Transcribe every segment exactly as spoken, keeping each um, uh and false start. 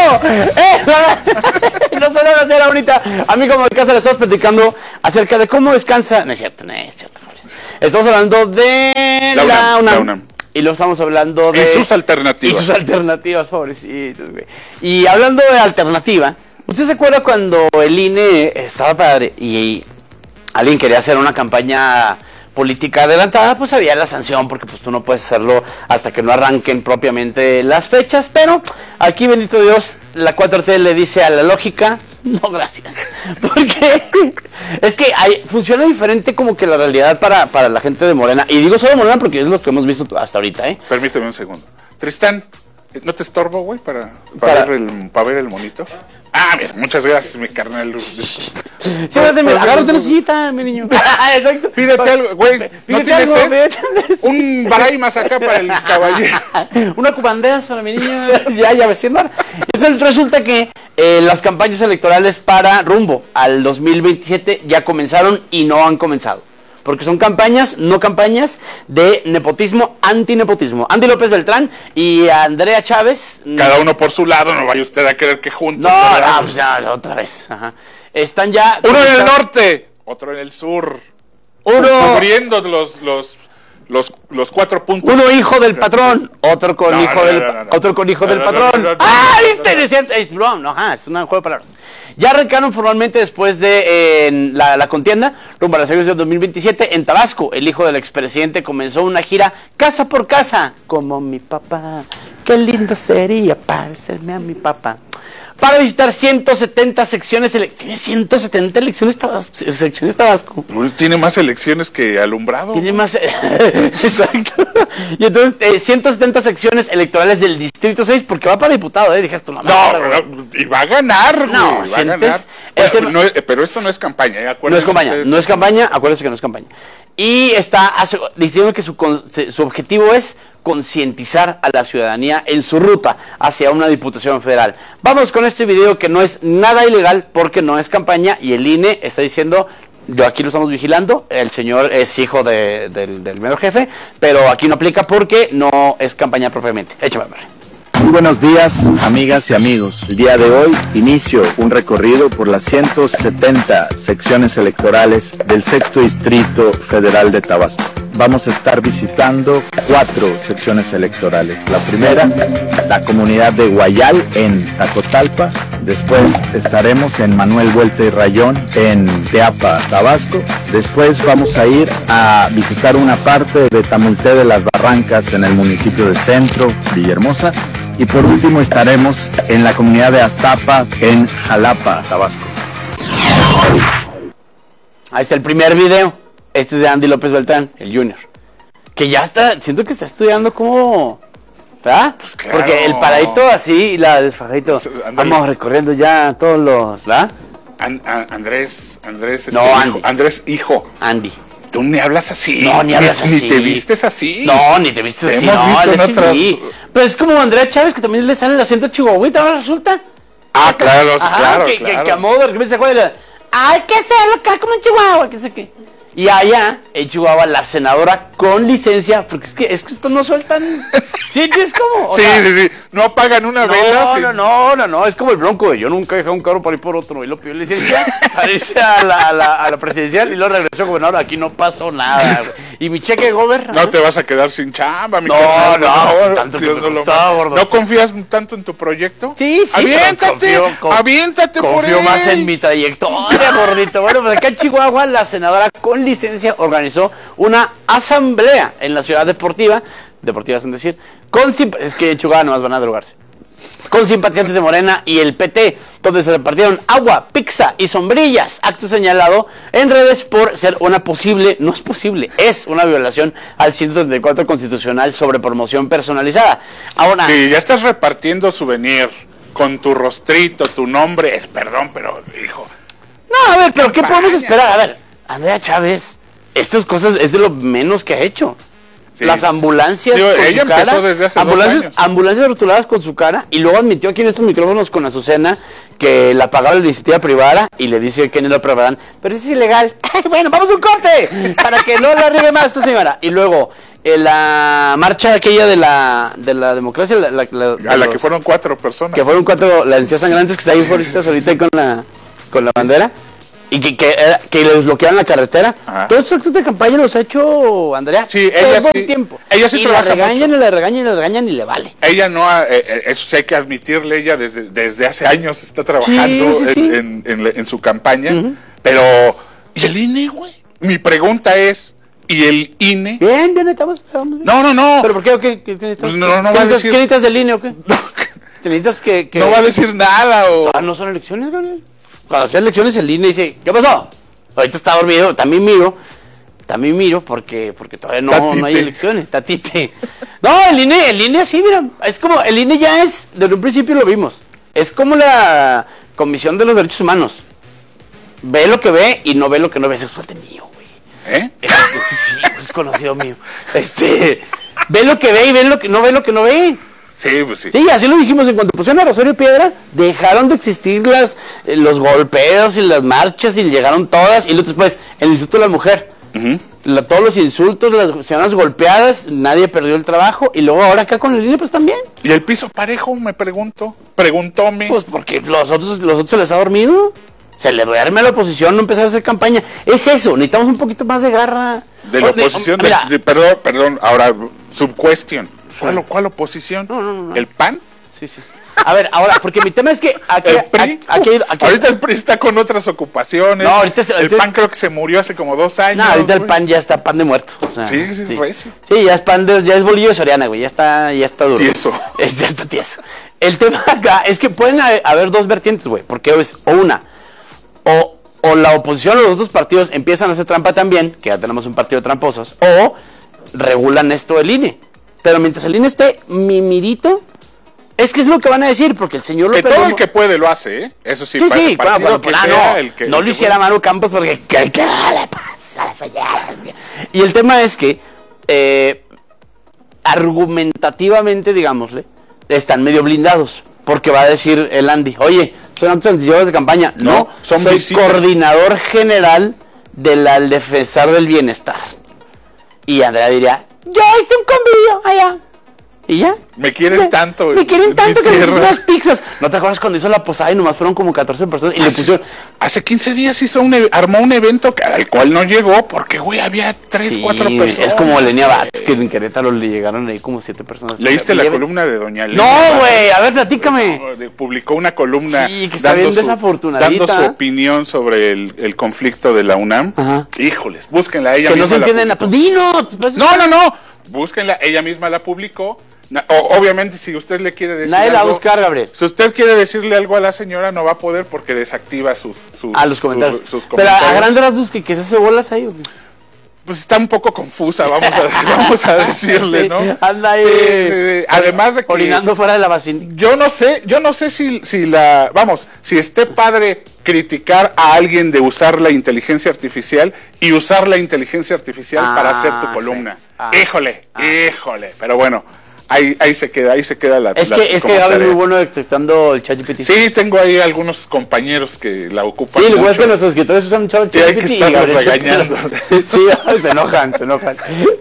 ¡Eh! No suelen hacer ahorita. A mí como de casa le estamos platicando acerca de cómo descansa. No es cierto, no es cierto. Estamos hablando de la UNAM. La UNAM. La UNAM. Y lo estamos hablando de... Y sus alternativas. Y sus alternativas, pobrecitos, güey. Y hablando de alternativa, ¿usted se acuerda cuando el I N E estaba padre y alguien quería hacer una campaña política adelantada? Pues había la sanción, porque pues tú no puedes hacerlo hasta que no arranquen propiamente las fechas, pero aquí, bendito Dios, la cuatro T le dice a la lógica, no gracias, porque es que hay, funciona diferente como que la realidad para, para la gente de Morena, y digo solo Morena porque es lo que hemos visto hasta ahorita, ¿eh? Permíteme un segundo. Tristán, ¿no te estorbo, güey, para, para, para... Ver el, para ver el monito? Ah, mira, muchas gracias, mi carnal. Sí, agárrate la sillita, mi niño. Exacto. Pídete algo, güey. ¿No tienes algo, sed? Un baray más acá para el caballero. Una cubanderas para mi niño. Ya, ya ves, ¿no? Entonces resulta que eh, las campañas electorales para rumbo al dos mil veintisiete ya comenzaron y no han comenzado. Porque son campañas, no campañas de nepotismo, antinepotismo. Andy López Beltrán y Andrea Chávez. Cada uno por su lado, no vaya usted a querer que juntos. No, no, pues ya, otra vez. Ajá. Están ya... Uno en el norte, otro en el sur. Uno... Cubriendo los... los Los, los cuatro puntos. Uno hijo del patrón, otro con no, hijo no, del no, no, no. otro con hijo no, del no, patrón. No, no, no, ah, viste, no, no, no. es broma, no, ajá, es un juego de palabras. Ya arrancaron formalmente después de eh, la, la contienda rumbo a las elecciones del dos mil veintisiete en Tabasco. El hijo del expresidente comenzó una gira casa por casa, como mi papá. Qué lindo sería parecerme a mi papá. Para visitar ciento setenta secciones, tiene ciento setenta elecciones tabasco, secciones Tabasco. Tiene más elecciones que alumbrado. Tiene más, exacto. Y entonces, eh, ciento setenta secciones electorales del Distrito seis, porque va para diputado, ¿eh? Dijiste, no, no, y va a ganar, güey. No, va a ganar. Bueno, tema, no es, pero esto no es campaña, ¿eh? No es campaña, no es campaña, acuérdense que no es campaña. Y está diciendo que su, su objetivo es concientizar a la ciudadanía en su ruta hacia una diputación federal. Vamos con este video que no es nada ilegal porque no es campaña y el I N E está diciendo, yo aquí lo estamos vigilando, el señor es hijo de, del, del mero jefe, pero aquí no aplica porque no es campaña propiamente. Échame, hombre. Muy buenos días, amigas y amigos. El día de hoy inicio un recorrido por las ciento setenta secciones electorales del sexto Distrito Federal de Tabasco. Vamos a estar visitando cuatro secciones electorales. La primera, la comunidad de Guayal en Tacotalpa. Después estaremos en Manuel Vuelta y Rayón en Teapa, Tabasco. Después vamos a ir a visitar una parte de Tamulté de las Barrancas en el municipio de Centro, Villahermosa. Y por último estaremos en la comunidad de Aztapa en Jalapa, Tabasco. Ahí está el primer video. Este es de Andy López Beltrán, el Junior. Que ya está, siento que está estudiando como... ¿verdad? Pues claro. Porque el paradito así y la desfajadito. Pues, vamos recorriendo ya todos los... ¿verdad? An, an, Andrés, Andrés... No, este, Andy. Hijo, Andrés, hijo. Andy. Tú ni hablas así. No, ni hablas ni, así. Ni te vistes así. No, ni te vistes te así. Hemos no, visto en otras... Pero es como Andrea Chávez, que también le sale el acento chihuahuita, ¿ahora resulta? Ah, claro, Ajá, claro, que, claro. Que, que a modo de repente se acuerda. Hay que hacerlo acá como en Chihuahua, que sé qué. Y allá, en Chihuahua, la senadora con licencia, porque es que, es que esto no sueltan. ¿Sí? ¿Es como? Sí, sea, sí, sí. No apagan una no, vela. No, sí. no, no, no, no. Es como el Bronco. Yo nunca he dejado un carro para ir por otro. Y lo pidió licencia para irse a la, a, la, a la presidencial y luego regresó gobernador. Aquí no pasó nada, güey. Y mi cheque de gober. No te vas a quedar sin chamba, mi No, carnal, no, no, no, tanto Dios que no me costaba, gordo. ¿No confías tanto en tu proyecto? Sí, sí. Aviéntate, confío, con, aviéntate por él. Confío más en mi trayectoria, gordito. Bueno, pues acá en Chihuahua, la senadora con licencia organizó una asamblea en la ciudad deportiva, deportiva es decir, con es que en Chihuahua nomás van a drogarse, con simpatizantes de Morena y el P T, donde se repartieron agua, pizza y sombrillas, acto señalado en redes por ser una posible, no es posible, es una violación al ciento treinta y cuatro constitucional sobre promoción personalizada. Ahora, sí, ya estás repartiendo souvenir con tu rostrito, tu nombre, es perdón, pero hijo. No, a ver, pero ¿qué podemos esperar? A ver, Andrea Chávez, estas cosas es de lo menos que ha hecho. Sí. las ambulancias Digo, con ella su cara, empezó desde hace ambulancias, dos años. ambulancias rotuladas con su cara, y luego admitió aquí en estos micrófonos con Azucena que la pagaba la iniciativa privada y le dice que no la aprobarán, pero es ilegal. Ay, bueno, vamos a un corte para que no la riegue más esta señora. Y luego en la marcha aquella de la de la democracia, la, la, la, A la los, que fueron cuatro personas. que fueron cuatro, las entidades sangrantes que está ahí por ahorita con la con la bandera. Y que, que, que les bloquearon la carretera. Ajá. Todos estos actos de campaña los ha hecho Andrea. Sí, todo ella el buen sí. tiempo. Ella sí y trabaja la regañan mucho. y la regañan y la regañan y le vale. Ella no ha, eh, eh, eso sí hay que admitirle, ella desde, desde hace años está trabajando Sí, sí, en, sí. En, en, en su campaña, Uh-huh. pero ¿y el I N E, güey? Mi pregunta es, ¿y el I N E? Bien, bien, estamos. estamos bien. No, no, no. ¿Pero por qué? ¿O qué, qué, qué necesitas? Pues no, no ¿Qué va a necesitas- decir- ¿Qué necesitas del I N E o qué? ¿Te necesitas que, que... No va a decir nada o... Ah, no son elecciones, Gabriel. Cuando hacen elecciones el I N E dice, ¿qué pasó? Ahorita está dormido, también miro. También miro porque porque todavía no, Tatite. no hay elecciones, tatite. No, el I N E, el I N E así, mira, es como, el I N E ya es, desde un principio lo vimos, es como la Comisión de los Derechos Humanos. Ve lo que ve y no ve lo que no ve, es explote mío, güey. ¿Eh? Es, es, sí, es conocido mío. Este, ve lo que ve y ve lo que no ve lo que no ve. Sí, pues sí. Sí, así lo dijimos, en cuanto pusieron a Rosario Piedra, dejaron de existir las, eh, los golpeos y las marchas y llegaron todas, y luego después, el Instituto de la Mujer, Ujú. la- todos los insultos, las señoras golpeadas, nadie perdió el trabajo, y luego ahora acá con el I N E pues también, ¿Y el piso parejo, me pregunto? Preguntóme. pues porque los otros, los otros se les ha dormido, se le duerme a la oposición, no empezar a hacer campaña, es eso, necesitamos un poquito más de garra. de la O de- oposición, de- mira, de- perdón, perdón, ahora, subcuestión. ¿Cuál, ¿Cuál oposición? No, no, no. ¿El P A N? sí, sí. A ver, ahora, porque mi tema es que aquí, ¿El P R I? aquí- aquí- aquí- ahorita el P R I está con otras ocupaciones. No, ahorita es- el ahorita- P A N creo que se murió hace como dos años. No, ahorita el güey. pan ya está pan de muerto. O sea, Sí, sí, recio. Sí, ya es pan de, ya es bolillo de Soriana, güey, ya está, ya está duro. Tieso. Es, ya está tieso. El tema acá es que pueden haber, haber dos vertientes, güey, porque es o una, o, o la oposición o los otros partidos empiezan a hacer trampa también, que ya tenemos un partido de tramposos, o regulan esto el I N E. Pero mientras el I N E esté mimidito, es que es lo que van a decir, porque el señor Que López todo el Obrador- que puede lo hace, ¿eh? Eso sí, Sí, para sí, el bueno, partido bueno, que pues, ah, sea, no, el que- no el lo que hiciera puede. Manu Campos porque ¿qué, qué le pasa a la señora? Y el tema es que eh, argumentativamente, digámosle, están medio blindados, porque va a decir el Andy, oye, son actos anticipados de campaña. No, No, son soy visitas. coordinador general del al defensor del bienestar. Y Andrea diría, yo hice un convivio allá. ¿Y ya? Me quieren tanto, Me quieren en tanto mi que les hice tierra. unas pizzas. ¿No te acuerdas cuando hizo la posada y nomás fueron como catorce personas? Y le Hace, pusieron... hace quince días hizo un, e- armó un evento que- al cual no llegó porque, güey, había tres, Sí, cuatro personas. es como Lenia güey. Bats, que en Querétaro le llegaron ahí como siete personas. ¿Leíste la Lleve- columna de Doña Lenia No, Bats? güey, a ver, platícame. Publicó una columna Sí, que está bien su, desafortunadita. dando su opinión sobre el, el conflicto de la UNAM. Ajá. Híjoles, búsquenla, ella Que no misma se la entienden. publicó. Pues dinos. pues, No, no, no, búsquenla, ella misma la publicó. Na- o- obviamente, si usted le quiere decir Nadie la va a algo- buscar, Gabriel. Si usted quiere decirle algo a la señora, no va a poder porque desactiva sus, sus, A los comentarios. sus- sus Pero a comentarios. grandes rasgos, que, que se hace bolas ahí. ¿O qué? Pues está un poco confusa, vamos a, vamos a decirle, ¿no? Sí, anda ahí. Sí, sí, sí. Además de que Orinando fuera de la vacina. yo no sé, yo no sé si, si la, vamos, si esté padre criticar a alguien de usar la inteligencia artificial y usar la inteligencia artificial Ah, para hacer tu sí. columna. Ah. híjole, híjole. Pero bueno, ahí, ahí se queda, ahí se queda la. Es la- que, es que como Gabriel es tarea. muy bueno detectando el ChatGPT. Sí, tengo ahí algunos compañeros que la ocupan. Sí, lo que pasa es mucho. que nuestros escritores usan mucho el Sí, hay que ChatGPT y estarlos Gabriel se- regañando. Sí, se enojan, se enojan.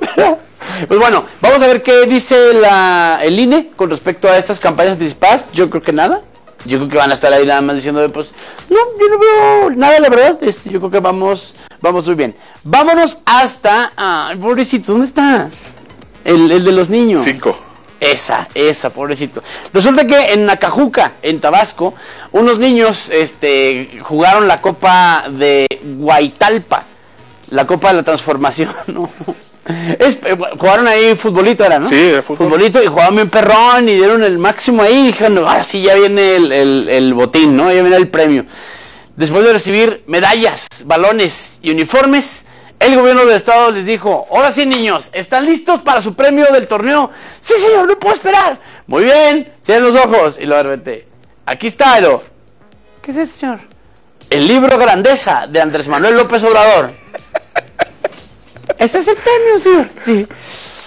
Pues bueno, vamos a ver qué dice la, el I N E con respecto a estas campañas anticipadas. Yo creo que nada. Yo creo que van a estar ahí nada más diciendo, pues, no, yo no veo nada, la verdad. Este, yo creo que vamos, vamos muy bien. Vámonos hasta, ah, pobrecito, ¿dónde está? El, el de los niños. Cinco. Esa, esa, pobrecito. Resulta que en Nacajuca, en Tabasco, unos niños este, jugaron la Copa de Guaitalpa, la Copa de la Transformación, ¿no? Es, eh, jugaron ahí futbolito, era, ¿no? Sí, era fútbol. Futbolito y jugaban bien perrón y dieron el máximo ahí y dijeron, ahora sí ya viene el, el, el botín, ¿no? Ya viene el premio. Después de recibir medallas, balones y uniformes, el gobierno del estado les dijo, ahora sí niños, ¿están listos para su premio del torneo? Sí señor, no puedo esperar. Muy bien, cierren los ojos. Y lo de repente, aquí está, Ero. ¿Qué es esto, señor? El libro Grandeza de Andrés Manuel López Obrador. Este es el premio, señor. Sí.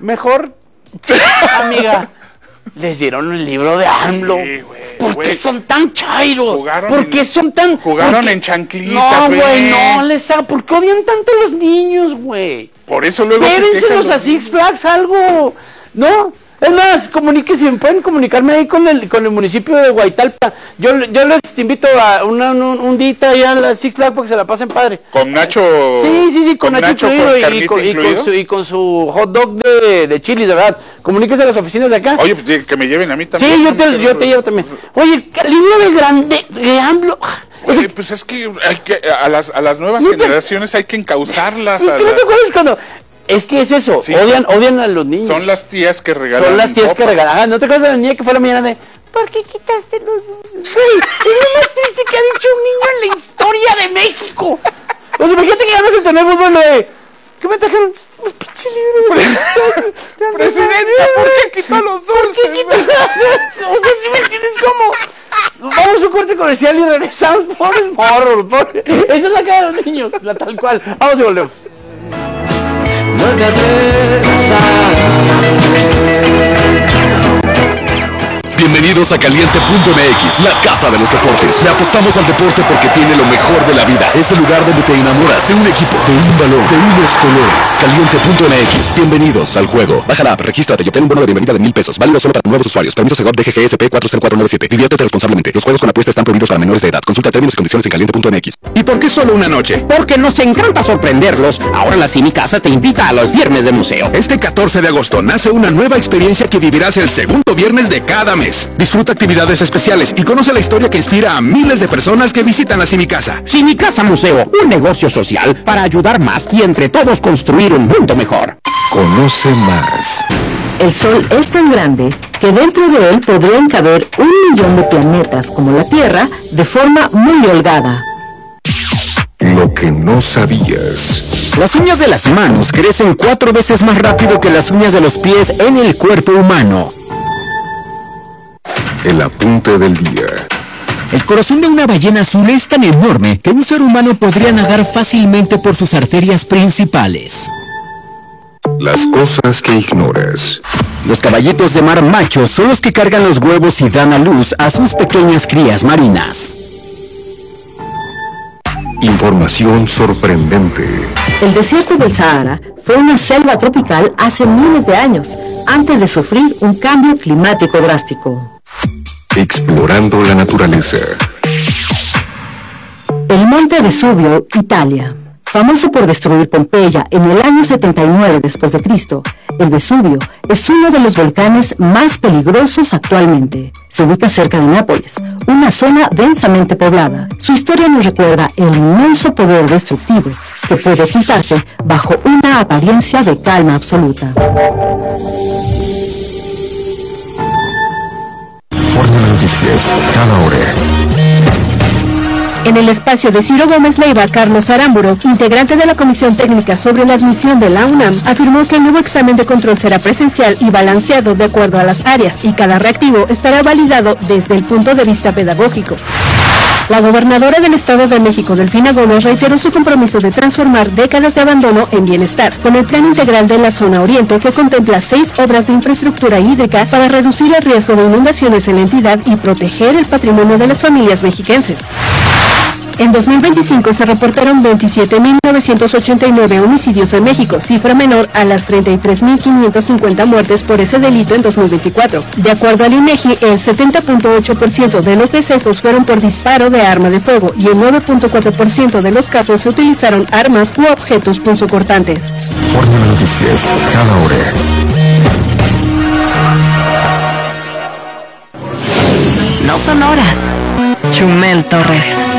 Mejor, amiga, les dieron el libro de AMLO. Sí, güey, ¿Por güey. qué son tan chairos? Jugaron ¿Por en- qué son tan...? jugaron por qué- en chanclitas, No, güey, güey. no, les ha... ¿Por qué odian tanto a los niños, güey? Por eso luego se Pérenselos quejan a los- Six Flags algo, ¿no? Es más, comuníquense, pueden comunicarme ahí con el con el municipio de Guaitalpa. Yo, yo les invito a una, un, un día allá a la Six Flags porque se la pasen padre. Con Nacho. Sí, sí, sí, con, Nacho, incluido con y, y carnita con, y, con incluido. su, y con su hot dog de, de chili, de verdad. Comuníquense a las oficinas de acá. Oye, pues sí, que me lleven a mí también. sí, yo no te, me yo te llevo también. Oye, el libro de grande, de AMLO. O sea, Oye, pues es que, hay que a, las, a las nuevas ¿No te- generaciones hay que encauzarlas. ¿tú a no la- te acuerdas cuando...? Es que es eso, Sí, odian, son- odian a los niños. Son las tías que regalan. Son las tías que ropa. regalan. Ah, ¿no te acuerdas de la niña que fue a la mañana de ¿por qué quitaste los...? Güey, es lo más triste que ha dicho un niño en la historia de México. O sea, imagínate que ganas el torneo de fútbol de... ¿Qué me trajeron? Los pinche libros. Presidenta, ¿por qué quitó los dulces? ¿Por qué quitó los dulces? O sea, ¿sí me entiendes cómo? Vamos a un corte comercial y regresamos. Pobres morros, pobres. Esa es la cara de los niños, la tal cual. Vamos y volvemos. No te atrevas Bienvenidos a Caliente punto M X, la casa de los deportes. Le apostamos al deporte porque tiene lo mejor de la vida. Es el lugar donde te enamoras de un equipo, de un balón, de unos colores. Caliente punto M X, bienvenidos al juego. Baja la app, regístrate y obtén un bono de bienvenida de mil pesos. Válido solo para nuevos usuarios. Permiso Segov D G G S P cuatro cero cuatro nueve siete. Diviértete responsablemente. Los juegos con apuesta están prohibidos para menores de edad. Consulta términos y condiciones en caliente punto M X. ¿Y por qué solo una noche? Porque nos encanta sorprenderlos. Ahora la Cine Casa te invita a los viernes de museo. Este catorce de agosto nace una nueva experiencia que vivirás el segundo viernes de cada mes. Disfruta actividades especiales y conoce la historia que inspira a miles de personas que visitan la Cine Casa. Cine Casa Museo, un negocio social para ayudar más y entre todos construir un mundo mejor. Conoce más. El Sol es tan grande que dentro de él podrían caber un millón de planetas como la Tierra de forma muy holgada. Lo que no sabías. Las uñas de las manos crecen cuatro veces más rápido que las uñas de los pies en el cuerpo humano. El apunte del día. El corazón de una ballena azul es tan enorme que un ser humano podría nadar fácilmente por sus arterias principales. Las cosas que ignoras. Los caballitos de mar machos son los que cargan los huevos y dan a luz a sus pequeñas crías marinas. Información sorprendente. El desierto del Sahara fue una selva tropical hace miles de años, antes de sufrir un cambio climático drástico. Explorando la naturaleza. El monte Vesubio, Italia. Famoso por destruir Pompeya en el año setenta y nueve después de Cristo, el Vesubio es uno de los volcanes más peligrosos actualmente. Se ubica cerca de Nápoles, una zona densamente poblada. Su historia nos recuerda el inmenso poder destructivo que puede ocultarse bajo una apariencia de calma absoluta. Fórmula Noticias, cada hora. En el espacio de Ciro Gómez Leiva, Carlos Aramburu, integrante de la Comisión Técnica sobre la admisión de la UNAM, afirmó que el nuevo examen de control será presencial y balanceado de acuerdo a las áreas y cada reactivo estará validado desde el punto de vista pedagógico. La gobernadora del Estado de México, Delfina Gómez, reiteró su compromiso de transformar décadas de abandono en bienestar, con el Plan Integral de la Zona Oriente que contempla seis obras de infraestructura hídrica para reducir el riesgo de inundaciones en la entidad y proteger el patrimonio de las familias mexiquenses. En dos mil veinticinco se reportaron veintisiete mil novecientos ochenta y nueve homicidios en México, cifra menor a las treinta y tres mil quinientas cincuenta muertes por ese delito en dos mil veinticuatro. De acuerdo al INEGI, el setenta punto ocho por ciento de los decesos fueron por disparo de arma de fuego y el nueve punto cuatro por ciento de los casos se utilizaron armas u objetos punzocortantes. Fórmula Noticias, cada hora. No son horas. Chumel Torres.